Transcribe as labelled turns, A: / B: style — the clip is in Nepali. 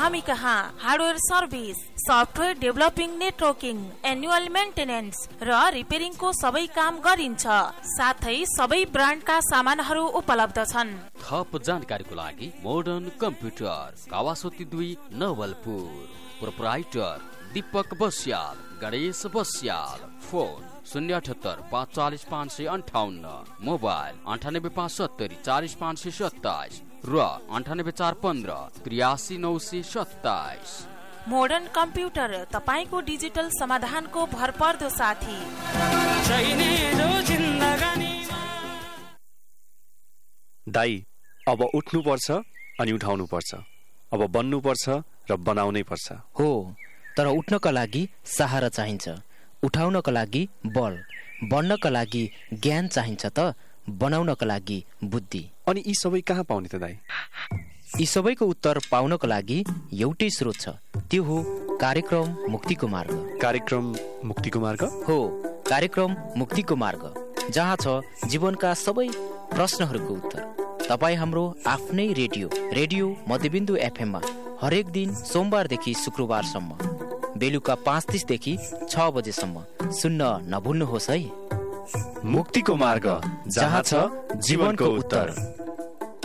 A: हामी कहाँ hardware service, software developing, networking, annual maintenance र रिपेयरिङको सबै काम गरिन्छ। साथै सबै ब्रान्डका सामानहरू उपलब्ध छन्।
B: थप जानकारीको लागि modern computer, Kawasoti 2, Nawalpur. Proprietor Deepak Basyal, Ganesh Basyal. Phone 078 540 558, mobile 98 570 40 527 र 98 415 83 927।
A: मोडर्न कम्प्युटर तपाईको डिजिटल समाधानको भरपर्दो साथी।
C: दाइ, अब उठ्नु पर्छ अनि उठाउनु पर्छ, अब बन्नु पर्छ र बनाउनै पर्छ।
D: हो, तर उठ्नका लागि सहारा चाहिन्छ, उठाउनका लागि बल, बन्नका लागि ज्ञान चाहिन्छ त बनाउनका लागि बुद्धि।
C: अनि यी सबै कहाँ पाउने त दाइ?
D: यी सबैको उत्तर पाउनका लागि एउटै स्रोत छ, त्यो हो कार्यक्रम मुक्तिको मार्ग।
C: कार्यक्रम मुक्तिको मार्ग?
D: हो, कार्यक्रम मुक्तिको मार्ग, जहाँ छ जीवनका सबै प्रश्नहरूको उत्तर। तपाईँ हाम्रो आफ्नै रेडियो मध्यबिन्दु FM मा हरेक दिन सोमबारदेखि शुक्रबारसम्म बेलुका 5:30 देखि 6 बजेसम्म सुन्न नभुल्नुहोस् है।
C: मुक्तिको मार्ग, जहाँ छ जीवनको उत्तर।